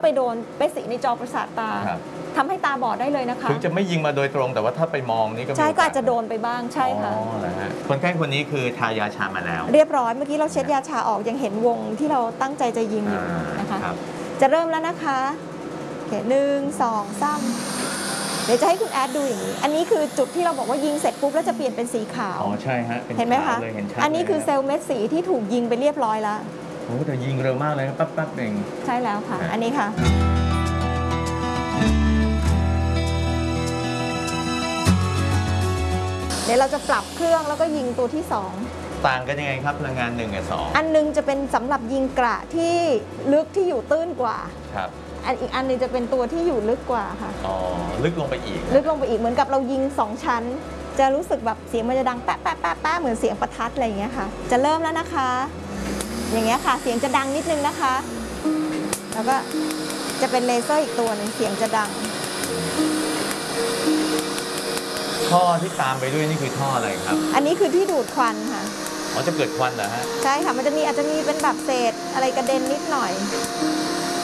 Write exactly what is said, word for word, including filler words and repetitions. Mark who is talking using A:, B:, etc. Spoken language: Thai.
A: ไปโดนไปสีในจอประสาทตาทำให้ตาบอดได้เลยนะคะ
B: ถึงจะไม่ยิงมาโดยตรงแต่ว่าถ้าไปมองนี่ก็
A: ใช่ก็อาจจะโดนไปบ้างใช่ค่ะ
B: อ๋อเหรอฮะคนไข้คนนี้คือทายาชามาแล้ว
A: เรียบร้อยเมื่อกี้เราเช็ดยาชาออกยังเห็นวงที่เราตั้งใจจะยิงอยู่นะคะจะเริ่มแล้วนะคะโอเคหนึ่งสองสามเดี๋ยวจะให้คุณแอดดูอย่างนี้อันนี้คือจุดที่เราบอกว่ายิงเสร็จปุ๊บแล้วจะเปลี่ยนเป็นสีขาว
B: อ๋อใช่ฮะ
A: เห็นไหมคะอันนี้คือเซลล์เม็ดสีที่ถูกยิงไปเรียบร้อยแล้ว
B: โอ้แต่ยิงเร็วมากเลยปั๊บปั๊บเอง
A: ใช่แล้วค่ะอันนี้ค่ะเดี๋ยวเราจะปรับเครื่องแล้วก็ยิงตัวที่สอง
B: ต่างกันยังไงครับพลังงานหนึ่งกับสอง
A: อันนึงจะเป็นสำหรับยิงกระที่ลึกที่อยู่ตื้นกว่า
B: ครับ
A: อันอีกอันนึงจะเป็นตัวที่อยู่ลึกกว่าค่ะ
B: อ๋อลึกลงไปอีก
A: ลึกลงไปอีกเหมือนกับเรายิงสองชั้นจะรู้สึกแบบเสียงมันจะดังแป๊ะแป๊ะแป๊ะแป๊ะเหมือนเสียงประทัดอะไรอย่างเงี้ยค่ะจะเริ่มแล้วนะคะอย่างเงี้ยค่ะเสียงจะดังนิดนึงนะคะแล้วก็จะเป็นเลเซอร์อีกตัวหนึ่งเสียงจะดัง
B: ท่อที่ตามไปด้วยนี่คือท่ออะไรครับ
A: อันนี้คือที่ดูดควันค่ะ
B: อ๋อจะเกิดควันเหรอฮะ
A: ใช่ค่ะมันจะมีอาจจะมีเป็นแบบเศษอะไรกระเด็นนิดหน่อย